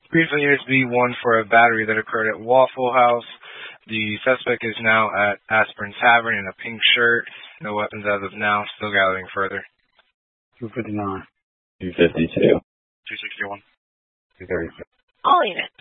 Brief on Units B1 for a battery that occurred at Waffle House. The suspect is now at Aspirin Tavern in a pink shirt. No weapons as of now. Still gathering further. 259. 252. 261. 236. All units.